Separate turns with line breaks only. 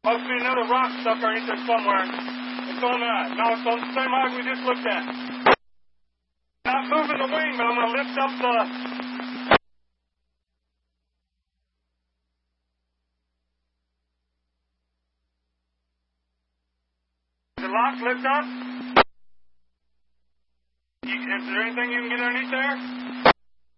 Must be another rock stuck underneath there somewhere. It's on that. No, it's on the same rock we just looked at. Not moving the wing, but I'm going to lift up the... The lock lift up? Is there anything you can get underneath there?